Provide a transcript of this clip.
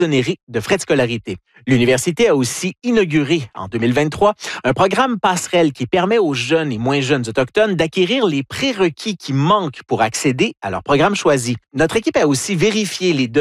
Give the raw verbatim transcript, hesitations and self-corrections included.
exonérés de frais de scolarité. L'université a aussi inauguré en deux mille vingt-trois un programme passerelle qui permet aux jeunes et moins jeunes autochtones d'acquérir les prérequis qui manquent pour accéder à leur programme choisi. Notre équipe a aussi vérifié les données